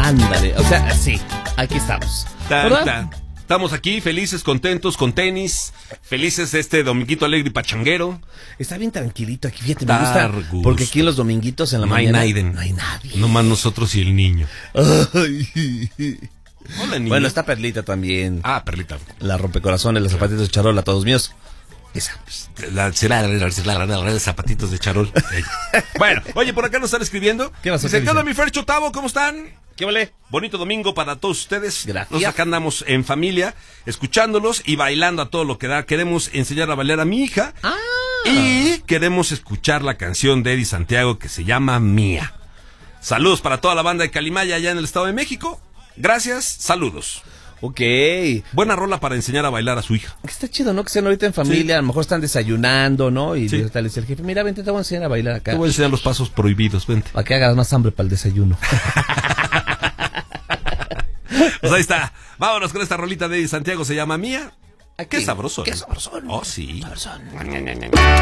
Ándale, o sea, sí, aquí estamos. ¿Verdad? Estamos aquí felices, contentos, con tenis, felices este dominguito alegre y pachanguero. Está bien tranquilito aquí, fíjate, me gusta, porque aquí en los dominguitos en la mañana no hay nadie. Nomás nosotros y el niño. Ay. Hola, niño. Bueno, está Perlita también. Ah, Perlita. La rompecorazones, los zapatitos de charola, todos míos. Esa. La zapatitos de charol. Bueno, oye, por acá nos están escribiendo. ¿Qué vas a hacer? hacer? ¿Qué onda, mi Fercho Tavo? ¿Cómo están? ¿Qué vale? Bonito domingo para todos ustedes. Gracias. Nosotros acá andamos en familia, escuchándolos y bailando a todo lo que da. Queremos enseñar a bailar a mi hija. Y queremos escuchar la canción de Eddie Santiago que se llama Mía. Saludos para toda la banda de Calimaya allá en el Estado de México. Gracias, saludos. Ok. Buena rola para enseñar a bailar a su hija. Está chido, ¿no? Que sean ahorita en familia, Sí. a lo mejor están desayunando, ¿no? Y Sí. ahorita le dice el jefe, mira, vente, te voy a enseñar a bailar acá. Te voy a enseñar los pasos prohibidos, vente. Para que hagas más hambre para el desayuno. Pues ahí está. Vámonos con esta rolita de Eddie Santiago, se llama Mía. Aquí. Qué sabroso. Qué ¿eh? sabrosón. Oh, sí. Sabrosón.